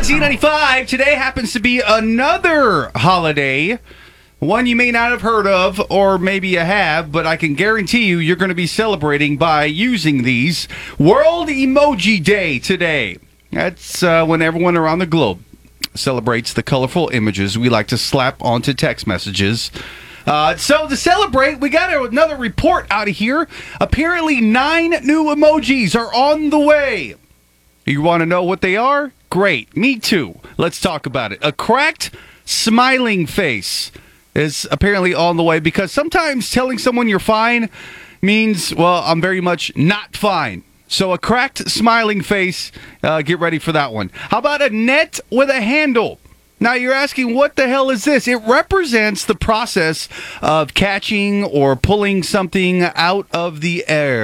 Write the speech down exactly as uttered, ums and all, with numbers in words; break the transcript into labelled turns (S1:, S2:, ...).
S1: Z ninety-five. Today happens to be another holiday, one you may not have heard of, or maybe you have, but I can guarantee you you're going to be celebrating by using these. World Emoji Day today. That's uh, when everyone around the globe celebrates the colorful images we like to slap onto text messages. Uh, so to celebrate, we got another report out of here. Apparently nine new emojis are on the way. You want to know what they are? Great. Me too. Let's talk about it. A cracked smiling face is apparently on the way, because sometimes telling someone you're fine means, well, I'm very much not fine. So a cracked smiling face, uh, get ready for that one. How about a net with a handle? Now you're asking, what the hell is this? It represents the process of catching or pulling something out of the air.